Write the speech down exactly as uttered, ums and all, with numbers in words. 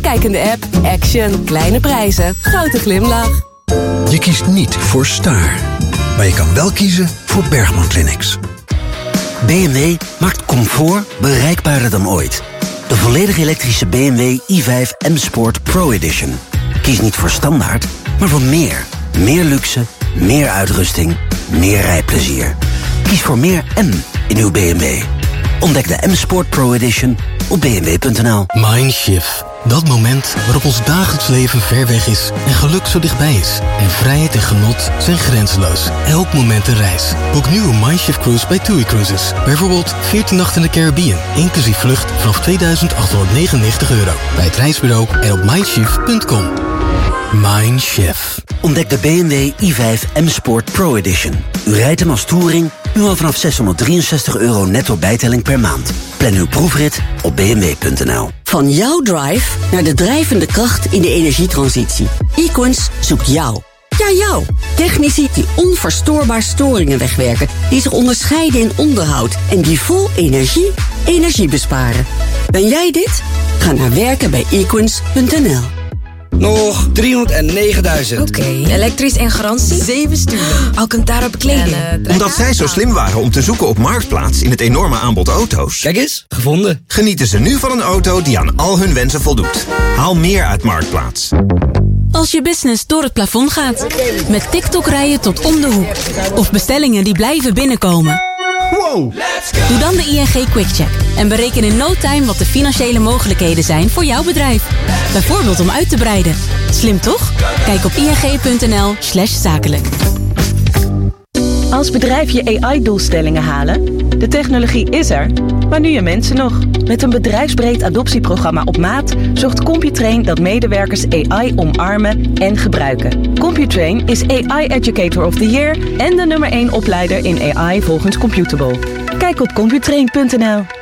Kijk in de app. Action. Kleine prijzen. Grote glimlach. Je kiest niet voor Staar. Maar je kan wel kiezen voor Bergman Clinics. B M W maakt comfort bereikbaarder dan ooit. De volledig elektrische B M W i vijf M-Sport Pro Edition. Kies niet voor standaard, maar voor meer. Meer luxe, meer uitrusting, meer rijplezier. Kies voor meer M in uw B M W. Ontdek de M-Sport Pro Edition op b m w punt n l. Mindshift. Dat moment waarop ons dagelijks leven ver weg is en geluk zo dichtbij is. En vrijheid en genot zijn grenzeloos. Elk moment een reis. Boek nu een Mindshift cruise bij TUI Cruises. Bijvoorbeeld veertien nachten in de Caribbean, inclusief vlucht vanaf tweeduizend achthonderdnegenennegentig euro. Bij het reisbureau en op mindshift punt com. Mindshift. Ontdek de B M W i vijf M-Sport Pro Edition. U rijdt hem als touring, nu al vanaf zeshonderddrieënzestig euro netto bijtelling per maand. Plan uw proefrit op b m w punt n l. Van jouw drive naar de drijvende kracht in de energietransitie. Equans zoekt jou. Ja, jou. Technici die onverstoorbaar storingen wegwerken. Die zich onderscheiden in onderhoud. En die vol energie energie besparen. Ben jij dit? Ga naar werken bij equans punt n l. Nog driehonderdnegenduizend. Oké, okay. Elektrisch en garantie? Zeven sturen. Alcantara bekleding. En, uh, Omdat zij zo slim waren om te zoeken op Marktplaats in het enorme aanbod auto's. Kijk eens, gevonden. Genieten ze nu van een auto die aan al hun wensen voldoet. Haal meer uit Marktplaats. Als je business door het plafond gaat. Met TikTok rijden tot om de hoek. Of bestellingen die blijven binnenkomen. Wow! Doe dan de I N G QuickCheck en bereken in no time wat de financiële mogelijkheden zijn voor jouw bedrijf. Bijvoorbeeld om uit te breiden. Slim toch? Kijk op ing punt n l slash zakelijk. Als bedrijf je A I-doelstellingen halen? De technologie is er, maar nu je mensen nog. Met een bedrijfsbreed adoptieprogramma op maat zorgt Computrain dat medewerkers A I omarmen en gebruiken. Computrain is A I Educator of the Year en de nummer één opleider in A I volgens Computable. Kijk op computrain punt n l.